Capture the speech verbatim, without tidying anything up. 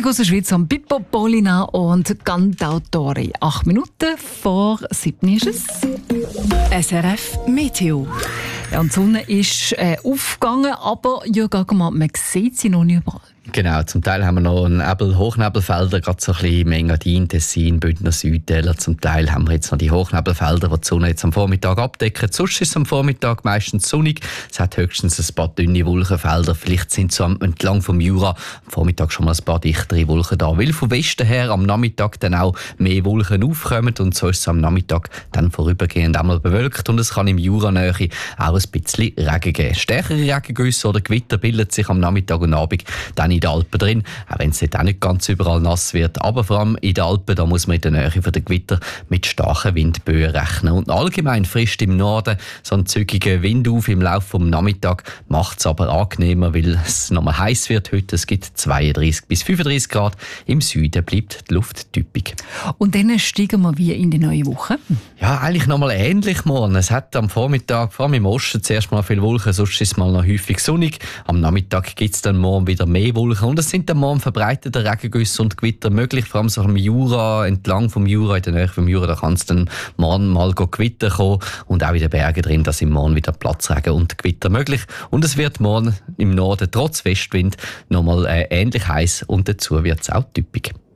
Musik aus der Schweiz von Pippo Polina und Cantautori. Acht Minuten vor sieben ist es. S R F Meteo. Ja, und die Sonne ist äh, aufgegangen, aber Jürgen, man sieht sie noch nicht überall. Genau, zum Teil haben wir noch Nebel, Hochnebelfelder, gerade so ein bisschen Engadin, Tessin, Bündner Südtäler. Zum Teil haben wir jetzt noch die Hochnebelfelder, die die Sonne jetzt am Vormittag abdecken. Sonst ist es am Vormittag meistens sonnig. Es hat höchstens ein paar dünne Wolkenfelder. Vielleicht sind so entlang vom Jura am Vormittag schon mal ein paar dichtere Wolken da. Weil vom Westen her am Nachmittag dann auch mehr Wolken aufkommen und so ist es am Nachmittag dann vorübergehend einmal bewölkt und es kann im Juranähe auch ein bisschen Regen geben. Stärkere Regengüsse oder Gewitter bilden sich am Nachmittag und Abend dann in den Alpen drin, auch wenn es dort auch nicht ganz überall nass wird. Aber vor allem in den Alpen, da muss man in der Nähe von den Gewitter mit starken Windböen rechnen. Und allgemein frisst im Norden so ein zügiger Wind auf im Laufe des Nachmittags, macht es aber angenehmer, weil es nochmal heiß wird heute. Es gibt zweiunddreißig bis fünfunddreißig Grad. Im Süden bleibt die Luft typisch. Und dann steigen wir wie in die neue Woche? Ja, eigentlich nochmal ähnlich morgen. Es hat am Vormittag, vor allem im Osten, zuerst mal viele Wolken, sonst ist es mal noch häufig sonnig. Am Nachmittag gibt es dann morgen wieder mehr Wolken. Und es sind dann morgen verbreitete Regengüsse und Gewitter möglich, vor allem so im Jura, entlang vom Jura, in der Nähe vom Jura, da kann es dann morgen mal Gewitter kommen und auch in den Bergen drin, da sind morgen wieder Platzregen und Gewitter möglich. Und es wird morgen im Norden trotz Westwind nochmal äh, ähnlich heiß und dazu wird es auch typisch.